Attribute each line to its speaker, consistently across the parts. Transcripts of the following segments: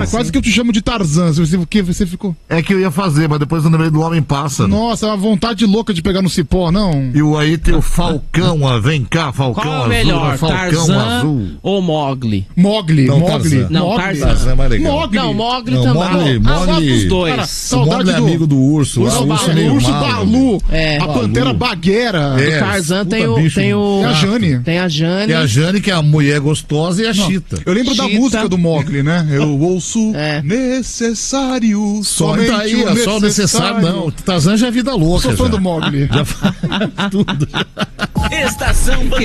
Speaker 1: quase que eu te chamo de Tarzan, porque você ficou...
Speaker 2: É que eu ia fazer, mas depois eu lembrei do Homem-Pássaro.
Speaker 1: Nossa, uma vontade louca de pegar no cipó, não?
Speaker 2: E aí tem o Falcão, vem cá, Falcão
Speaker 3: Qual é o
Speaker 2: azul,
Speaker 3: melhor,
Speaker 2: Falcão
Speaker 3: Tarzan
Speaker 2: azul.
Speaker 3: ou Mogli?
Speaker 1: Mogli.
Speaker 3: Não,
Speaker 1: Mogli.
Speaker 3: Tarzan
Speaker 2: é mais legal.
Speaker 3: Mogli também.
Speaker 2: Mogli.
Speaker 3: Gosto dos dois.
Speaker 1: Cara,
Speaker 2: O
Speaker 1: saudade
Speaker 2: Mogli é
Speaker 1: do
Speaker 2: amigo do urso.
Speaker 1: Urso Balu, a Pantera Baguera.
Speaker 3: O Tarzan tem o...
Speaker 1: É a Jane.
Speaker 3: Tem a Jane.
Speaker 2: Tem a Jane, que é a mulher gostosa, e a Chita.
Speaker 1: Eu lembro da música do Mogli, né? Eu ouço necessário.
Speaker 2: Só daí, é só o necessário, não. O Tarzan já é vida louca.
Speaker 1: Sou fã do Mogli.
Speaker 2: Já faz tudo.
Speaker 4: Estação Band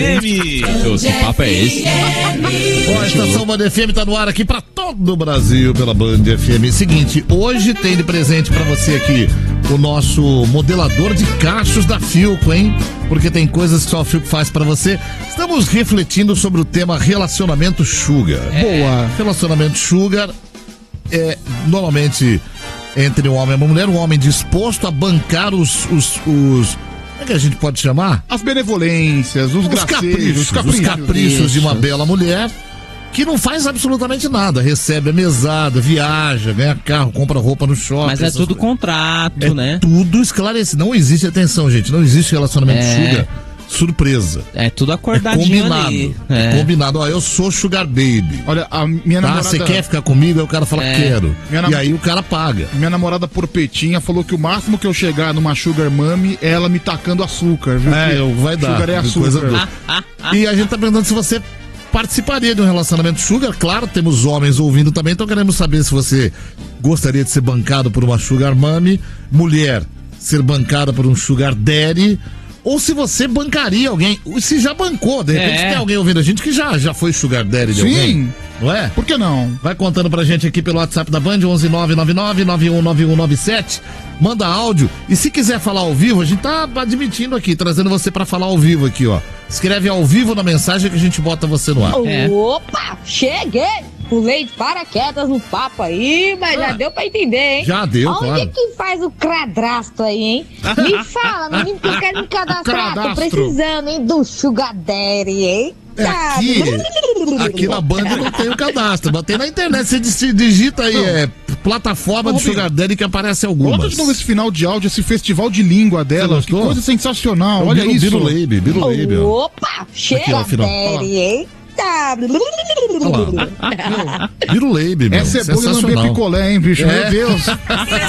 Speaker 4: FM.
Speaker 5: Que papo é esse?
Speaker 2: Ó, a Estação Band FM tá no ar aqui pra todo o Brasil pela Band FM. Seguinte, hoje tem de presente pra você aqui o nosso modelador de cachos da Philco, hein? Porque tem coisas que só a Philco faz pra você. Estamos refletindo sobre o tema relacionamento sugar.
Speaker 1: Boa.
Speaker 2: Relacionamento sugar é normalmente entre um homem e uma mulher, um homem disposto a bancar os como é que a gente pode chamar?
Speaker 1: As benevolências, os
Speaker 2: caprichos de uma bela mulher que não faz absolutamente nada, recebe a mesada, viaja, ganha carro, compra roupa no shopping.
Speaker 3: Mas é tudo contrato, né?
Speaker 2: Tudo esclarecido. Não existe, atenção, gente, não existe relacionamento sugar surpresa.
Speaker 3: É tudo acordadinho
Speaker 2: combinado.
Speaker 3: ali.
Speaker 2: Combinado. Ó, eu sou sugar baby.
Speaker 1: Olha, a minha namorada...
Speaker 2: Você quer ficar comigo? Aí o cara fala, quero. E aí o cara paga.
Speaker 1: Minha namorada porpetinha falou que o máximo que eu chegar numa sugar mommy é ela me tacando açúcar, viu?
Speaker 2: Vai dar.
Speaker 1: Sugar é açúcar.
Speaker 2: E a gente tá perguntando se você participaria de um relacionamento sugar. Claro, temos homens ouvindo também, então queremos saber se você gostaria de ser bancado por uma sugar mommy, mulher ser bancada por um sugar daddy, ou se você bancaria alguém, se já bancou, de repente tem alguém ouvindo a gente que já foi sugar daddy de alguém. Não é?
Speaker 1: Por que não?
Speaker 2: Vai contando pra gente aqui pelo WhatsApp da Band, 11999919197. Manda áudio. E se quiser falar ao vivo, a gente tá admitindo aqui, trazendo você pra falar ao vivo aqui, ó. Escreve ao vivo na mensagem que a gente bota você no ar.
Speaker 6: Opa, cheguei! Pulei de paraquedas no papo aí, mas já deu pra entender, hein?
Speaker 2: Já deu,
Speaker 6: Onde
Speaker 2: claro.
Speaker 6: é que faz o cadastro aí, hein? Me fala, menino, que eu quero me cadastrar. Tô precisando, hein, do Sugar Daddy, hein?
Speaker 2: Aqui na Band não tem o cadastro, mas tem na internet. Você digita aí, plataforma de Sugar Daddy, que aparece algumas.
Speaker 1: Coloca de novo esse final de áudio, esse festival de língua dela. Que coisa sensacional. Olha isso.
Speaker 2: Biro Leibe.
Speaker 6: Opa, Sugar Daddy, hein?
Speaker 2: Biro Leibe, meu.
Speaker 1: É cebola e lamber picolé, hein, bicho? Meu Deus.